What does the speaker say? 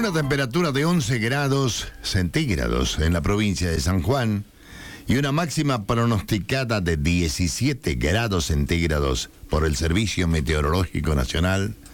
una temperatura de 11 grados centígrados en la provincia de San Juan y una máxima pronosticada de 17 grados centígrados por el Servicio Meteorológico Nacional,